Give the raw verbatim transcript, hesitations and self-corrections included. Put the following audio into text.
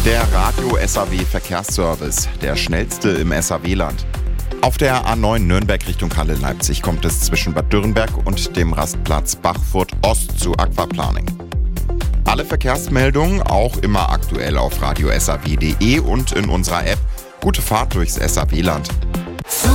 Der Radio-S A W-Verkehrsservice, der schnellste im S A W-Land. Auf der A neun Nürnberg Richtung Halle-Leipzig kommt es zwischen Bad Dürrenberg und dem Rastplatz Bachfurt Ost zu Aquaplaning. Alle Verkehrsmeldungen auch immer aktuell auf radio s a w punkt d e und in unserer App. Gute Fahrt durchs S A W-Land.